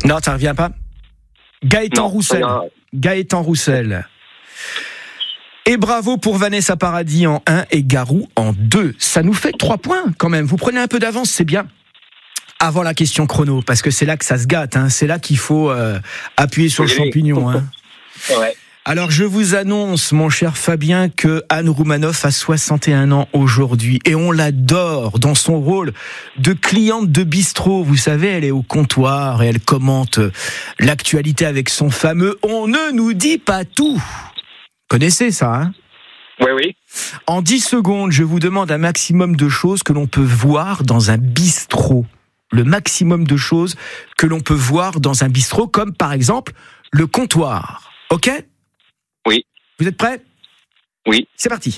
Non, ça revient pas. Gaëtan Non, Roussel. ça Gaëtan Roussel. Et bravo pour Vanessa Paradis en 1 et Garou en 2. Ça nous fait 3 points quand même. Vous prenez un peu d'avance, c'est bien. Avant la question chrono, parce que c'est là que ça se gâte. C'est là qu'il faut appuyer sur le champignon. Ouais. Alors je vous annonce, mon cher Fabien, que Anne Roumanoff a 61 ans aujourd'hui. Et on l'adore dans son rôle de cliente de bistrot. Vous savez, elle est au comptoir et elle commente l'actualité avec son fameux « On ne nous dit pas tout ». Connaissez ça, Oui. En 10 secondes, je vous demande un maximum de choses que l'on peut voir dans un bistrot. Le maximum de choses que l'on peut voir dans un bistrot, comme par exemple le comptoir. Ok ? Oui. Vous êtes prêts ? Oui. C'est parti.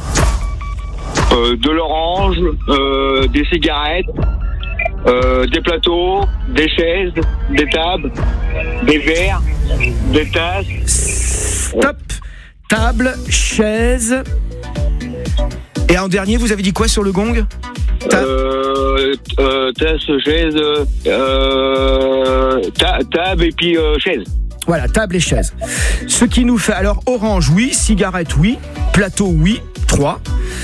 De l'orange, des cigarettes, des plateaux, des chaises, des tables, des verres, des tasses. Stop. Table, chaise. Et en dernier, vous avez dit quoi sur le gong ? Tasse, chaise, table et puis chaise. Voilà, table et chaise. Ce qui nous fait, alors orange, oui, cigarette, oui, plateau, oui, 3.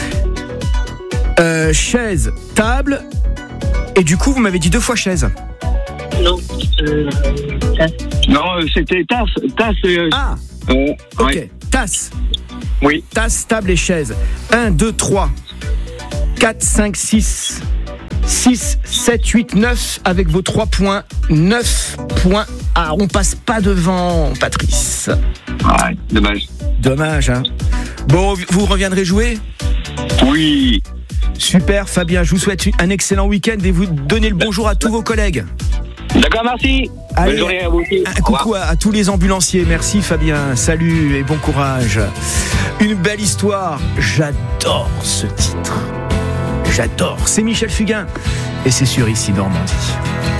Chaise, table, et du coup, vous m'avez dit 2 fois chaise. Non, tasse. Non, c'était tasse. Ah, ok, ouais. tasse. Oui. Tasse, table et chaise. 1, 2, 3, 4, 5, 6, 6, 7, 8, 9, avec vos 3 points, 9 points. Ah, on passe pas devant, Patrice. Ouais, dommage. Dommage, Bon, vous reviendrez jouer ? Oui. Super, Fabien, je vous souhaite un excellent week-end et vous donnez le bonjour à tous vos collègues. D'accord, merci. Allez, bonne journée à vous aussi. Un coucou à tous les ambulanciers. Merci Fabien, salut et bon courage. Une belle histoire, j'adore ce titre. J'adore, c'est Michel Fugain et c'est sur Ici Normandie.